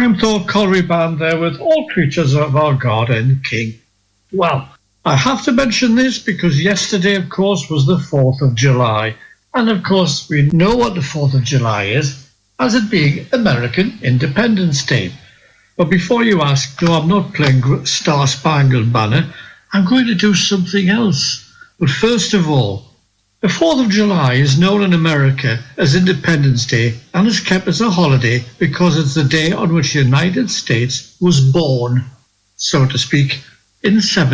I'm Thor Colliery Band there with All Creatures of Our God and King. Well, I have to mention this because yesterday, of course, was the 4th of July. And, of course, we know what the 4th of July is, as it being American Independence Day. But before you ask, no, I'm not playing Star Spangled Banner. I'm going to do something else. But first of all, the 4th of July is known in America as Independence Day and is kept as a holiday because it's the day on which the United States was born, so to speak, in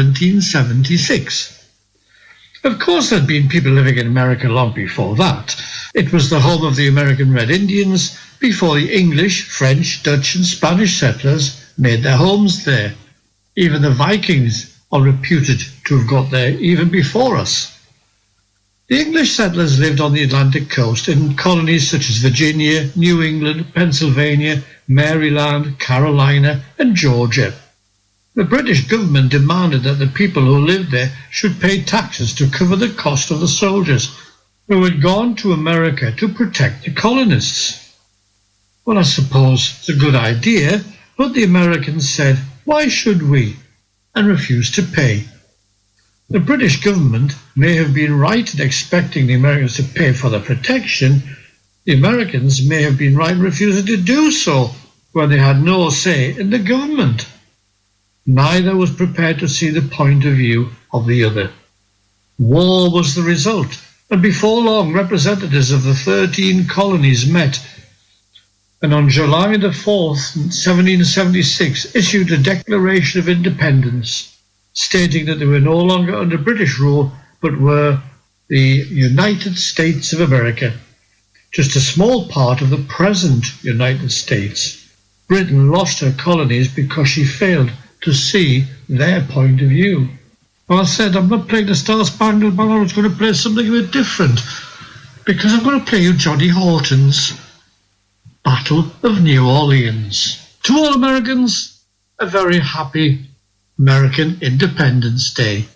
1776. Of course, there had been people living in America long before that. It was the home of the American Red Indians before the English, French, Dutch and Spanish settlers made their homes there. Even the Vikings are reputed to have got there even before us. The English settlers lived on the Atlantic coast in colonies such as Virginia, New England, Pennsylvania, Maryland, Carolina and Georgia. The British government demanded that the people who lived there should pay taxes to cover the cost of the soldiers who had gone to America to protect the colonists. Well, I suppose it's a good idea, but the Americans said, "Why should we?" and refused to pay. The British government may have been right in expecting the Americans to pay for their protection. The Americans may have been right in refusing to do so when they had no say in the government. Neither was prepared to see the point of view of the other. War was the result, and before long representatives of the 13 colonies met, and on July the 4th, 1776, issued a Declaration of Independence, stating that they were no longer under British rule, but were the United States of America, just a small part of the present United States. Britain lost her colonies because she failed to see their point of view. Well, I said I'm not playing the Star Spangled Banner, I was going to play something a bit different, because I'm going to play you Johnny Horton's Battle of New Orleans. To all Americans, a very happy American Independence Day.